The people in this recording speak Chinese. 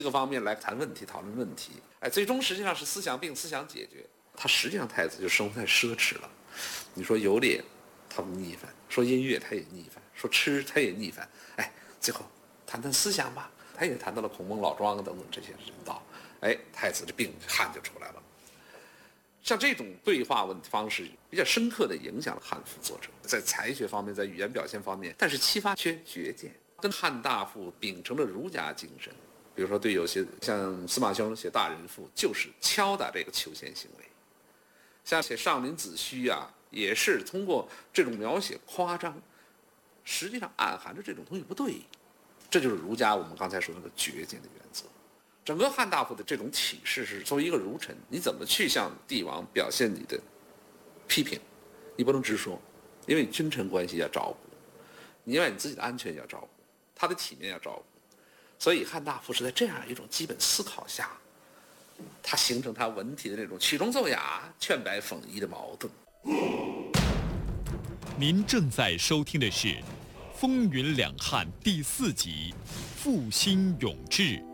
这个方面来谈问题、讨论问题。最终实际上是思想病、思想解决。他实际上太子就生活在奢侈了。你说有脸，他不逆反；说音乐，他也逆反；说吃，他也逆反。最后谈谈思想吧，他也谈到了孔孟老庄等等这些人道。太子这病汉就出来了。像这种对话方式比较深刻地影响了汉赋作者，在才学方面，在语言表现方面，但是启发缺绝见，跟汉大赋秉承了儒家精神。比如说对有些像司马兄写《大人赋》，就是敲打这个求贤行为；像写《上林子虚》也是通过这种描写夸张，实际上暗含着这种东西不对。这就是儒家我们刚才说的绝见的原则。整个汉大赋的这种启示是，作为一个儒臣，你怎么去向帝王表现你的批评？你不能直说，因为君臣关系要照顾，另外你自己的安全要照顾，他的体面要照顾。所以汉大赋是在这样一种基本思考下，它形成它文体的那种曲中奏雅、劝白讽夷的矛盾。 您正在收听的是《风云两汉》第4集《复兴永志》。